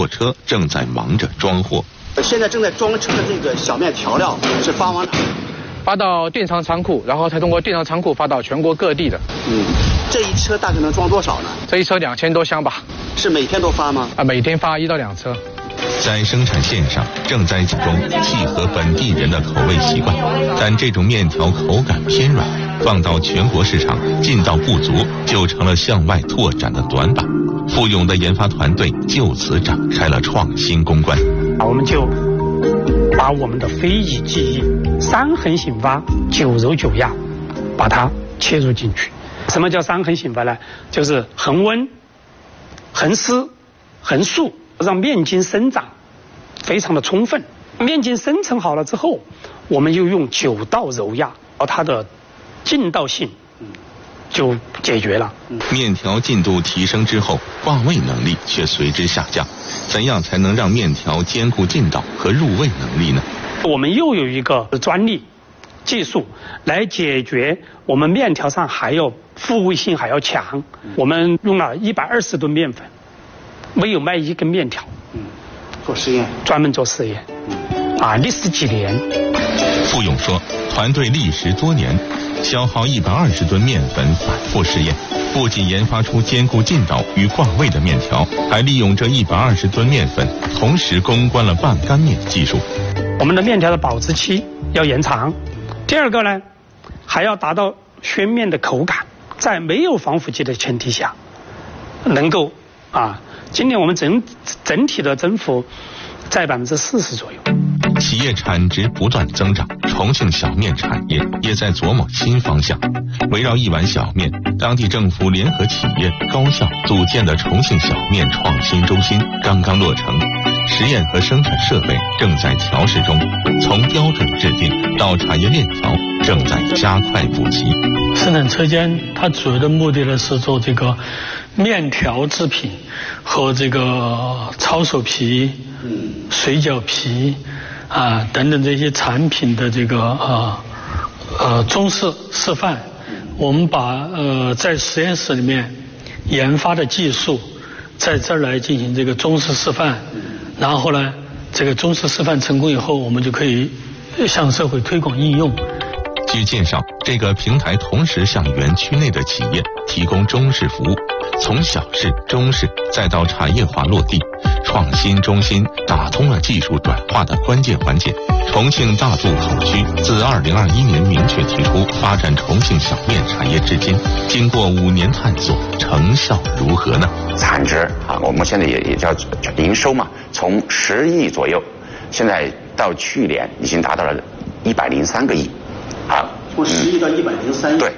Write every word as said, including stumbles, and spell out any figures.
车正在忙着装货。 现在正在装车的这个小面调料是发往哪？ 发到电厂仓库，然后才通过电厂仓库发到全国各地的。 嗯，这一车大概能装多少呢？ 这一车两千多箱吧。 是每天都发吗？ 啊，每天发一到两车。 在生产线上正在集中契合本地人的口味习惯，但这种面条口感偏软，放到全国市场劲道不足，就成了向外拓展的短板。富勇的研发团队就此展开了创新攻关。 我们就把我们的非遗技艺三横醒发九揉九压把它切入进去。什么叫三横醒发呢？就是恒温、恒湿、恒速，让面筋生长非常的充分。面筋生成好了之后，我们又用九道揉压，而它的劲道性就解决了。 面条劲度提升之后，挂味能力却随之下降。怎样才能让面条兼顾劲道和入味能力呢？ 我们又有一个专利技术来解决我们面条上还要复味性还要强。我们用了一百二十吨面粉，没有卖一根面条。 嗯，做实验， 专门做实验。嗯，啊，历时几年。 傅勇说，团队历时多年，消耗一百二十吨面粉反复试验，不仅研发出兼顾劲道与挂味的面条，还利用这一百二十吨面粉，同时攻关了半干面技术。 我们的面条的保质期要延长。第二个呢，还要达到宣面的口感，在没有防腐剂的前提下，能够啊，今年我们整整体的增幅在百分之四十左右。 企业产值不断增长，重庆小面产业也在琢磨新方向。围绕一碗小面，当地政府联合企业、高校组建的重庆小面创新中心刚刚落成，实验和生产设备正在调试中，从标准制定到产业链条正在加快布局。 生产车间它主要的目的呢是做这个面条制品和这个抄手皮、水饺皮啊等等这些产品的这个呃呃中式示范。我们把呃在实验室里面研发的技术在这儿来进行这个中式示范，然后呢这个中式示范成功以后，我们就可以向社会推广应用。 据介绍，这个平台同时向园区内的企业提供中式服务，从小式、中式再到产业化落地，创新中心打通了技术转化的关键环节。重庆大渡口区自二零二一年明确提出发展重庆小面产业至今，经过五年探索，成效如何呢？ 产值啊，我们现在也也叫营收嘛，从十亿左右，现在到去年已经达到了一百零三个亿，啊， 从十亿到一百零三亿。 对，